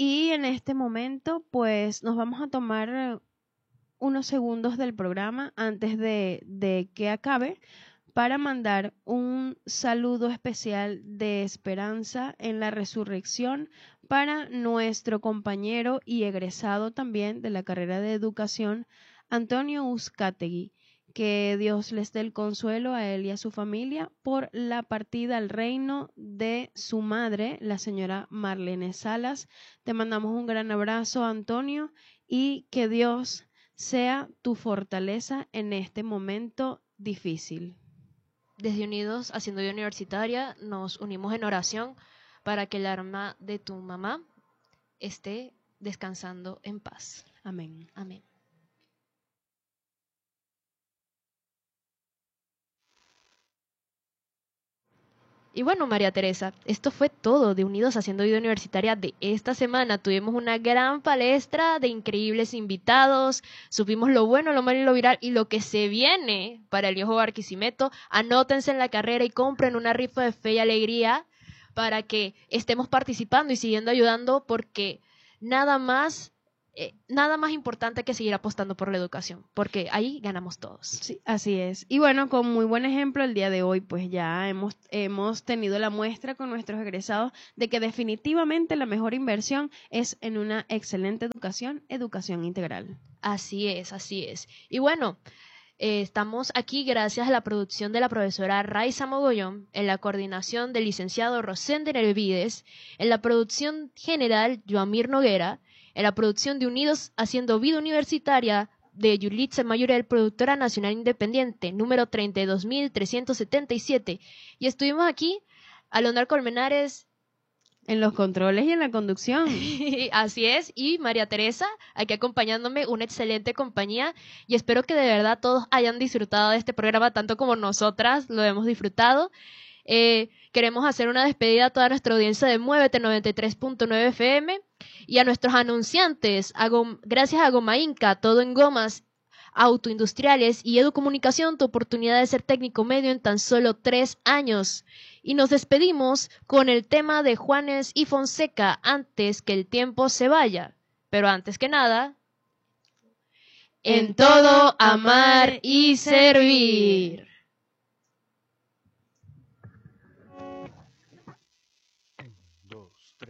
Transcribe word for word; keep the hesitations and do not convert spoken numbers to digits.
Y en este momento, pues nos vamos a tomar unos segundos del programa antes de, de que acabe para mandar un saludo especial de esperanza en la resurrección para nuestro compañero y egresado también de la carrera de educación, Antonio Uzcategui. Que Dios les dé el consuelo a él y a su familia por la partida al reino de su madre, la señora Marlene Salas. Te mandamos un gran abrazo, Antonio, y que Dios sea tu fortaleza en este momento difícil. Desde Unidos Haciendo Vida Universitaria nos unimos en oración para que el alma de tu mamá esté descansando en paz. Amén. Amén. Y bueno, María Teresa, esto fue todo de Unidos Haciendo Vida Universitaria de esta semana. Tuvimos una gran palestra de increíbles invitados, supimos lo bueno, lo malo y lo viral y lo que se viene para el viejo Barquisimeto. Anótense en la carrera y compren una rifa de fe y alegría para que estemos participando y siguiendo ayudando, porque nada más... Eh, nada más importante que seguir apostando por la educación, porque ahí ganamos todos. Sí, así es. Y bueno, con muy buen ejemplo el día de hoy, pues ya hemos, hemos tenido la muestra con nuestros egresados de que definitivamente la mejor inversión es en una excelente educación, educación integral. Así es, así es. Y bueno, eh, estamos aquí gracias a la producción de la profesora Raiza Mogollón, en la coordinación del licenciado Rosendo Nervides, en la producción general Joamir Noguera, en la producción de Unidos Haciendo Vida Universitaria de Yulitza Mayurel, productora nacional independiente, número treinta y dos mil trescientos setenta y siete. Y estuvimos aquí, Alondar Colmenares, en los controles y en la conducción. Así es, y María Teresa, aquí acompañándome, una excelente compañía, y espero que de verdad todos hayan disfrutado de este programa tanto como nosotras lo hemos disfrutado. Eh, queremos hacer una despedida a toda nuestra audiencia de Muévete noventa y tres punto nueve F M y a nuestros anunciantes, a Gom- gracias a Goma Inca, todo en gomas, autoindustriales y educomunicación, tu oportunidad de ser técnico medio en tan solo tres años. Y nos despedimos con el tema de Juanes y Fonseca, Antes que el tiempo se vaya. Pero antes que nada, en todo amar y servir.